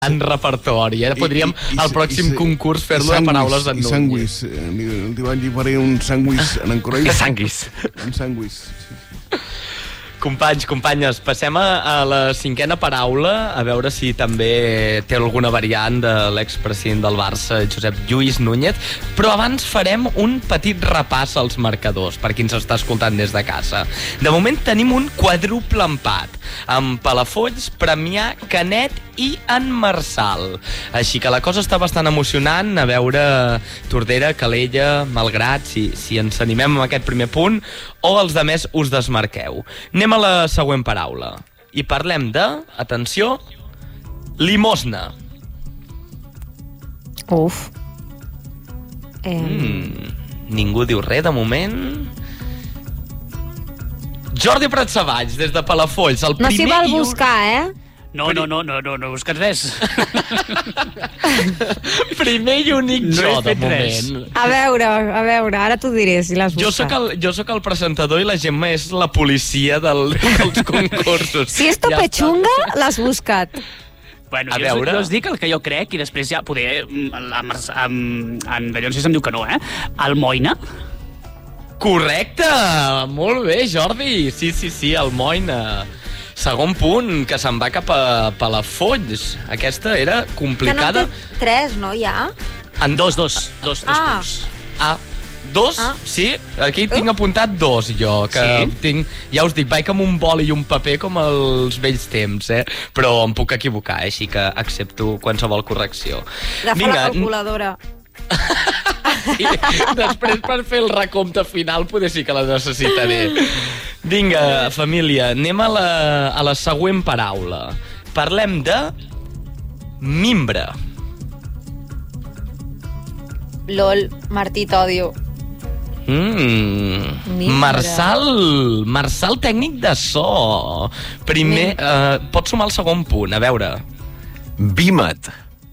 en repertori, Podríem al pròxim concurs fer-lo de paraules en Núñez. I sanguis. Li faré un sanguis en Cruyff. Que sanguis. Un sanguis. Companys, companyes, passem a la cinquena paraula, a veure si també té alguna variant de l'expresident del Barça, Josep Lluís Núñez, però abans farem un petit repàs als marcadors, per qui ens està escoltant des de casa. De moment tenim un quadruple empat, amb Palafolls, Premià, Canet i en Marçal. Així que la cosa està bastant emocionant, a veure Tordera, Calella, Malgrat, si ens animem amb aquest primer punt, o els de més us desmarqueu. Anem a la següent paraula. I parlem de, atenció, limosna. Uf. Ningú diu res de moment. Jordi Pratsavalls, des de Palafolls. El No primer s'hi val buscar, No busques res. Primer i únic jo, de moment. A veure, ara t'ho diré, si l'has buscat. Jo sóc el presentador i la Gemma és la policia dels concursos. Si és topechunga, l'has buscat. Bueno, jo us dic el que jo crec i després ja poder... En Dallons se'm diu que no, Almoina. Correcte! Molt bé, Jordi. Sí, Almoina. Segon punt, que se'n va cap a Palafolls. Aquesta era complicada. Que no té 3, no, ja? En dos punts. Dos? Sí? Aquí tinc apuntat 2, jo. Que tinc, ja us dic, vaig amb un boli i un paper com els vells temps, Però em puc equivocar, així que accepto qualsevol correcció. Agafa la calculadora. Sí, després per fer el recompte final poder sí que la necessitaré. Vinga, família, anem a la següent paraula. Parlem de mimbre. LOL, Martí, t'odio. Marçal, tècnic de so. Primer, pots sumar el segon punt, a veure. Vímet.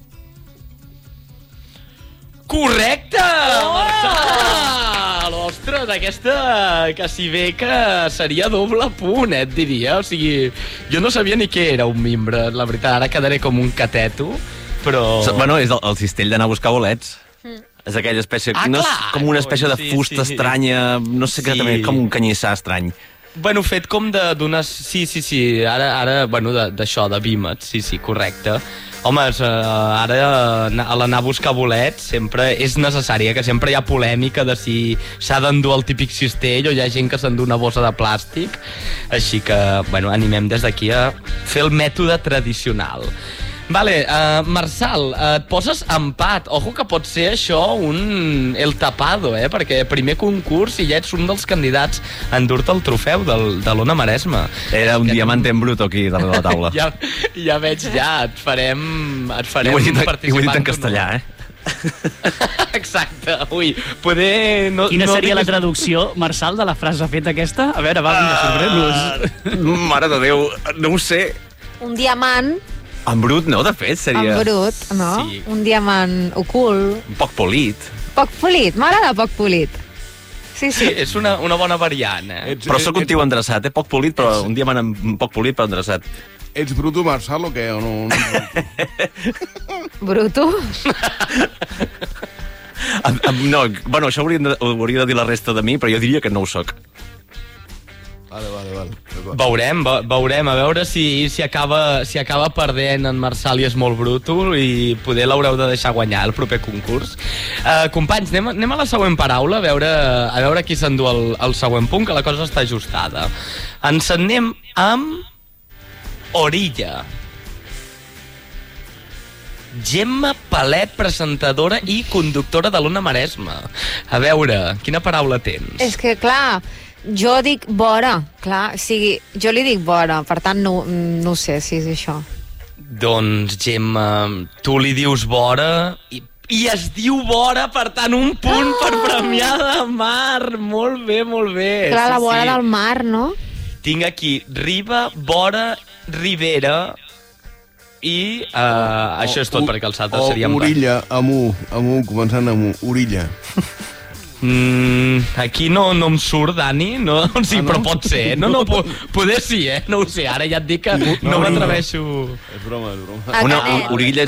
Correcte! Marçal! Ostres, aquesta que si bé que seria doble punt, et diria. O sigui, jo no sabia ni què era un mimbre, la veritat. Ara quedaré com un cateto, però... Bueno, és el cistell d'anar a buscar bolets. És aquella espècie... no és com una espècie de fusta estranya, no sé exactament, com un canyissar estrany. Bueno, fet com d'unes... Sí, ara, bueno, d'això, de vímet, sí, correcte. Home, ara a l'anar a buscar bolets sempre és necessària, que sempre hi ha polèmica de si s'ha d'endur el típic cistell o hi ha gent que s'endú una bossa de plàstic. Així que, bueno, animem des d'aquí a fer el mètode tradicional. Vale, Marçal, et poses empat. Ojo que pot ser això el tapado, perquè primer concurs i ja ets un dels candidats a endur-te el trofeu de l'Ona Maresme. Era un diamante en bruto aquí darrere la taula. Ja veig, et farem I ho he dit en castellà, Exacte, ui, poder... Quina seria la traducció, Marçal, de la frase feta aquesta? A veure, va, sorprèn-nos. Mare de Déu, no ho sé. Un diamant... En brut no, de fet, seria... En brut, no? Sí. Un diamant ocult. Poc polit. Poc polit, m'agrada poc polit. Sí. És una bona variant, Però sóc un tio endreçat, Poc polit, però un diamant poc polit, però endreçat. Ets bruto, Marçal, o què? O no? Bruto? No, bueno, això ho hauria de dir la resta de mi, però jo diria que no ho soc. Vale. Veurem, a veure si acaba perdent en Marçal i és molt bruto i poder l'haureu de deixar guanyar el proper concurs. Companys, anem a la següent paraula, a veure qui s'endú el següent punt, que la cosa està ajustada. Ens anem amb orilla. Gemma Palet, presentadora i conductora de l'Ona Maresme. A veure, quina paraula tens? És que, clar... Jo dic vora, clar, jo li dic vora, per tant no sé si és això. Doncs, Gemma, tu li dius vora i es diu vora, per tant, un punt per Premià de Mar. Molt bé. Clar, la vora del mar, no? Tinc aquí riba, vora, ribera i això és tot, perquè els altres seríem... O orilla, amb U, començant amb U, orilla. Aquí no em surt, Dani, no? Sí, però pot ser, no, poder sí, no ho sé, ara ja et dic que no m'atreveixo. És broma. Una orilla